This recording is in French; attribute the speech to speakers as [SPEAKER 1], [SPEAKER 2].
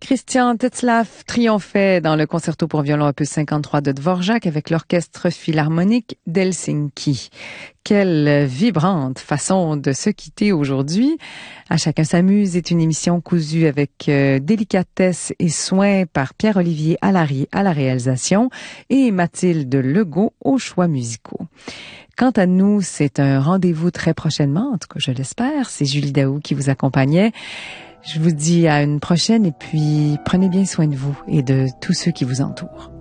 [SPEAKER 1] Christian Tetzlaff triomphait dans le concerto pour violon opus 53 de Dvorak avec l'orchestre philharmonique d'Helsinki. Quelle vibrante façon de se quitter aujourd'hui. À chacun s'amuse est une émission cousue avec délicatesse et soin par Pierre-Olivier Allary à la réalisation et Mathilde Legault aux choix musicaux. Quant à nous, c'est un rendez-vous très prochainement, en tout cas je l'espère. C'est Julie Daou qui vous accompagnait. Je vous dis à une prochaine et puis prenez bien soin de vous et de tous ceux qui vous entourent.